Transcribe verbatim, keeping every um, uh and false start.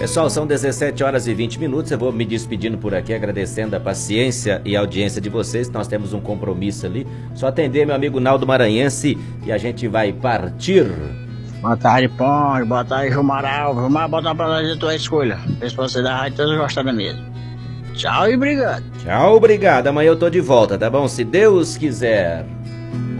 Pessoal, são dezessete horas e vinte minutos. Eu vou me despedindo por aqui, agradecendo a paciência e a audiência de vocês. Nós temos um compromisso ali. Só atender meu amigo Naldo Maranhense e a gente vai partir. Boa tarde, Ponte. Boa tarde, Jumaral. Vamos botar pra nós a tua escolha. Vê se você da rádio todos gostaram mesmo. Tchau e obrigado. Tchau, obrigado. Amanhã eu tô de volta, tá bom? Se Deus quiser.